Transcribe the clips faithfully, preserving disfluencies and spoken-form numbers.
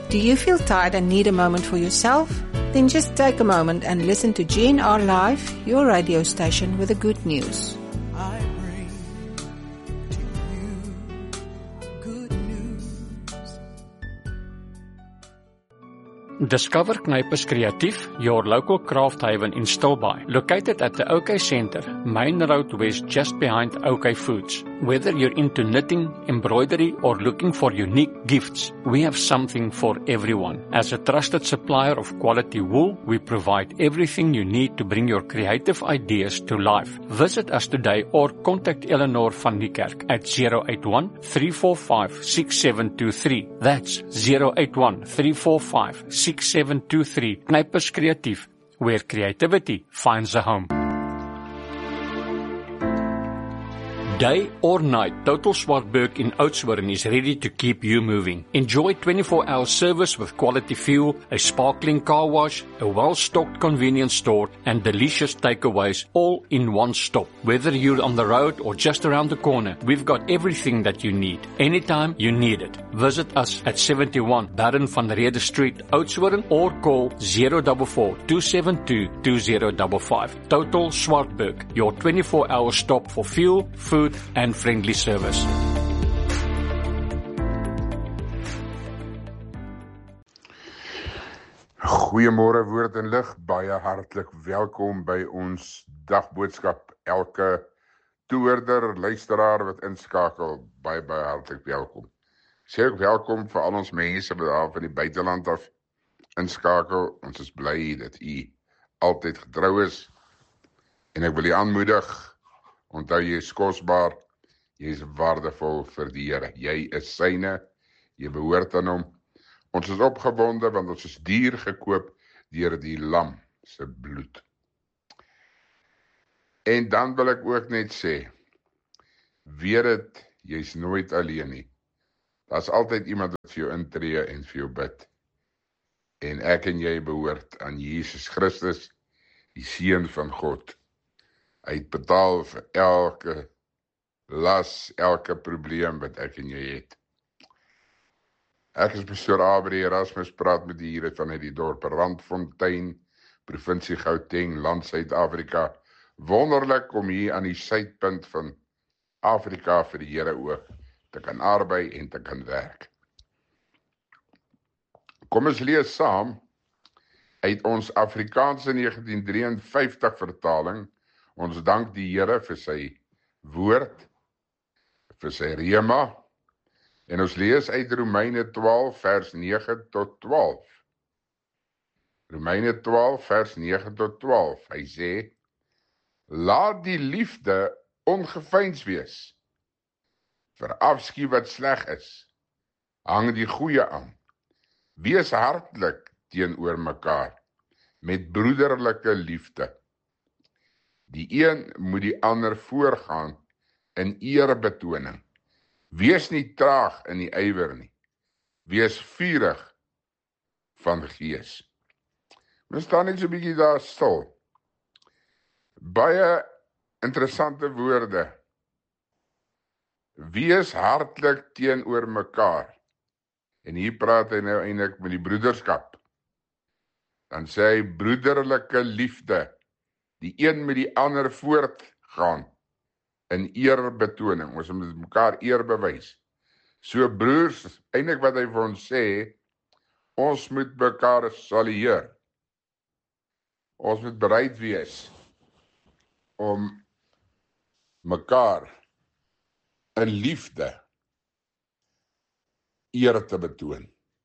Do you feel tired and need a moment for yourself? Then just take a moment and listen to G N R Live, your radio station with the good news. I bring to you good news. Discover Knypers Creatief, your local craft haven in Stilbaai, located at the OK Centre, Main Road West, just behind OK Foods. Whether you're into knitting, embroidery, or looking for unique gifts, we have something for everyone. As a trusted supplier of quality wool, we provide everything you need to bring your creative ideas to life. Visit us today or contact Eleanor van Niekerk at zero eight one, three four five, six seven two three. That's zero eight one, three four five, six seven two three. Knypers Creatief, where creativity finds a home. Day or night, Total Swartberg in Oudtshoorn is ready to keep you moving. Enjoy twenty-four hour service with quality fuel, a sparkling car wash, a well-stocked convenience store, and delicious takeaways all in one stop. Whether you're on the road or just around the corner, we've got everything that you need, anytime you need it. Visit us at seventy-one Baron van Rede Street, Oudtshoorn, or call zero four four, two seven two, two zero five five. Total Swartberg, your twenty-four hour stop for fuel, food, and friendly service. Goeiemôre Woord en Lig, baie hartlik welkom by ons dagboodskap. Elke toehoorder, luisteraar wat inskakel, baie baie hartlik welkom. Sê ook welkom vir al ons mense wat daar van die buiteland af inskakel. Ons is bly dat u altyd getrou is en ek wil u aanmoedig. Onthou, jy is kosbaar, jy is waardevol vir die Here. Jy is syne, jy behoort aan hom. Ons is opgewonde want ons is duur gekoop deur die lam se bloed. En dan wil ek ook net sê, weet dit, jy is nooit alleen nie. Daar's altyd iemand wat vir jou intree en vir jou bid. En ek en jy behoort aan Jesus Christus, die Seun van God. Hy het betaal vir elke las, elke probleem wat ek en jy het. Ek is pastoor Abri Erasmus, praat met u hier vanuit die dorp Randfontein, provinsie Gauteng, land Suid-Afrika. Wonderlik om hier aan die suidpunt van Afrika vir die Here ook te kan arbei en te kan werk. Kom ons lees saam uit ons Afrikaanse negentien drieënvyftig vertaling. Ons dank die Here vir sy woord, vir sy rema, en ons lees uit Romeine twaalf vers nege tot twaalf. Romeine twaalf vers nege tot twaalf, hy sê, laat die liefde ongeveins wees, verafskie wat sleg is, hang die goeie aan, wees hartlik teenoor mekaar, met broederlike liefde. Die een moet die ander voorgaan in eerbetoning. Wees nie traag in die ywer nie. Wees vurig van gees. Ons staan net so 'n bietjie daar stil. Baie interessante woorde. Wees hartlik teenoor mekaar. En hier praat hy nou eintlik met die broederskap. Dan sê hy broederlike liefde. Die een met die ander voortgaan in eerbetoning. Ons moet mekaar eer bewys. So broers, eintlik wat hy vir ons sê, ons moet mekaar salueer. Ons moet bereid wees om mekaar in liefde eer te betoon.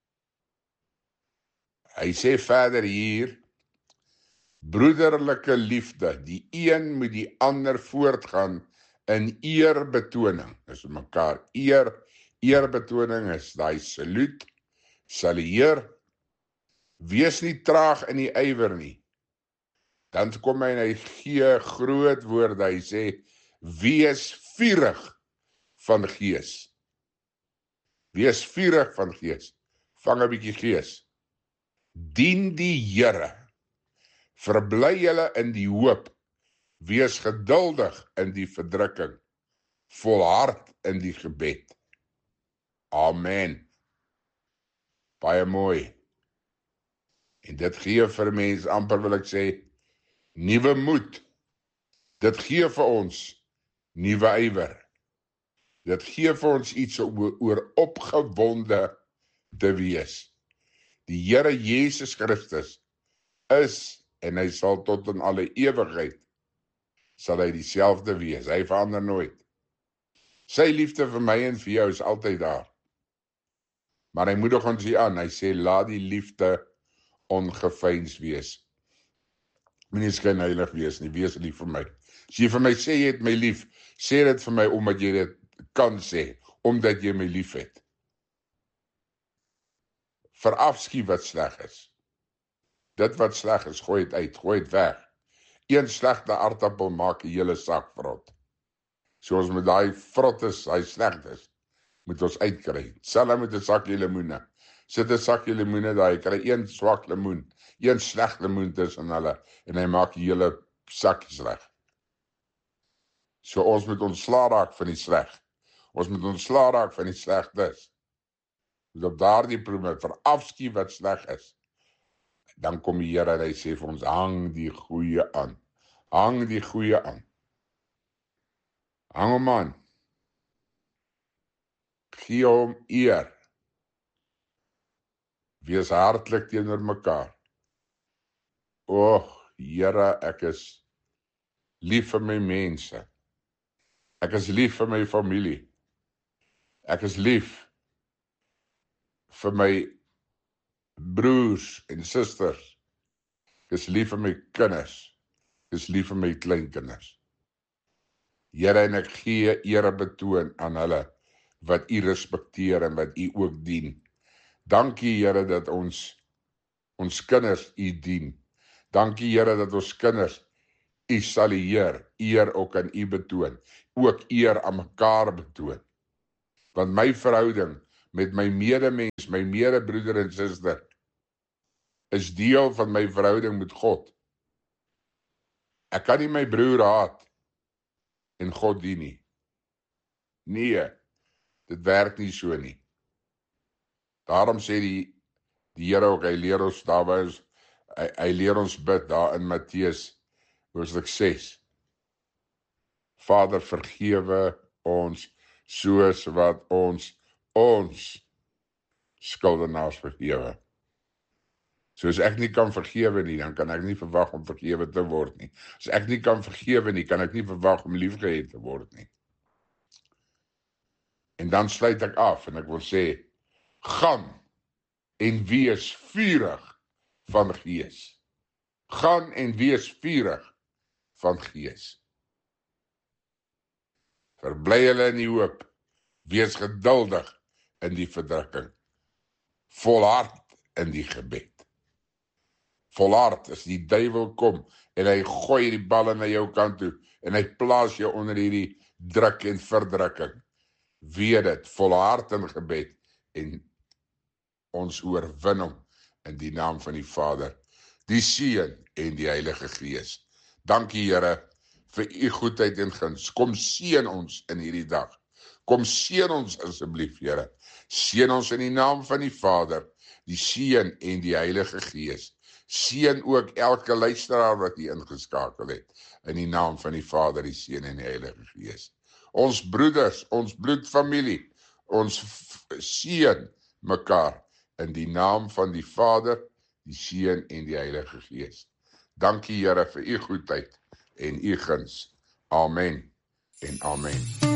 Hy sê verder hier, broederlike liefde, die een moet die ander voortgaan in eerbetoning. Dis mekaar eer, eerbetoning is daai saluut, salueer. Wees nie traag in die ywer nie. Dan kom hy en hy gee groot woorde, hy sê, wees vurig van gees. Wees vurig van gees. Vang 'n bietjie gees. Dien die Here. Verbly julle in die hoop, wees geduldig in die verdrukking, volhard in die gebed. Amen. Baie mooi. En dit gee vir mense, amper wil ek sê, nuwe moed. Dit gee vir ons nuwe ywer. Dit gee vir ons iets om oor opgewonde te wees. Die Here Jesus Christus is, en hy sal tot in alle ewigheid, sal hy dieselfde wees. Hy verander nooit. Sy liefde vir my en vir jou is altyd daar. Maar hy moedig ons hier aan. Hy sê, laat die liefde ongeveins wees. Moenie skynheilig wees nie, wees lief vir my. As jy vir my sê, jy het my lief, sê dit vir my omdat jy dit kan sê, omdat jy my lief het. Verafskie wat sleg is. Dit wat sleg is, gooi het uit, gooi het weg. Een slegte aardappel maak 'n hele sak vrot. So ons met daai vrot is, hy sleg is, moet ons uitkry. Selfs met 'n sakkie lemoene. Sit 'n sakkie lemoene daar, jy kry een swak lemoen, een sleg lemoen tussen hulle, en hy maak die hele sakkie sleg. So ons moet ontslaa raak van die sleg. Ons moet ontslaa raak van die slegtes. Moet op daardie probeer verafskie wat sleg is. Dan kom die Here en hy sê vir ons, hang die goeie aan. Hang die goeie aan. Hang hom aan. Gee hom eer. Wees hartlik teenoor mekaar. O, Here, ek is lief vir my mense. Ek is lief vir my familie. Ek is lief vir my broers en susters. Ek is lief vir my kinders. Ek is lief vir my kleinkinders. Here, en ek gee ere betoon aan hulle wat U respekteer en wat U ook dien. Dankie, Here, dat ons ons kinders U dien. Dankie, Here, dat ons kinders U salieer, eer ook aan U betoon. Ook eer aan mekaar betoon. Want my verhouding met my medemens, my medebroeder en suster, is deel van my verhouding met God. Ek kan nie my broer haat en God dien nie. Nee, dit werk nie so nie. Daarom sê die, die Here ook, hy leer ons daar by ons, hy, hy leer ons bid daar in Matteus, hoofstuk ses. Vader, vergewe ons, soos wat ons ons skuldenaars vergewe. So as ek nie kan vergewe nie, dan kan ek nie verwag om vergewe te word nie. As ek nie kan vergewe nie, kan ek nie verwag om liefgehad te word nie. En dan sluit ek af en ek wil sê, gaan en wees vurig van gees. Gaan en wees vurig van gees. Verbly hulle in die hoop, wees geduldig in die verdrukking, volhard in die gebed. Volhard as die duiwel kom en hy gooi die balle na jou kant toe en hy plaas jou onder hierdie druk en verdrukking. Weet dit, volhard in gebed en ons oorwin hom in die naam van die Vader, die Seun en die Heilige Gees. Dankie, Here, vir U goedheid en guns. Kom seën ons in hierdie dag. Kom seën ons asseblief, Here. Seën ons in die naam van die Vader, die Seun en die Heilige Gees. Seën ook elke luisteraar wat hier ingeskakel het, in die naam van die Vader, die Seun en die Heilige Gees. Ons broeders, ons bloedfamilie, ons seën mekaar in die naam van die Vader, die Seun en die Heilige Gees. Dankie, Here, vir U goedheid en U guns. Amen en amen.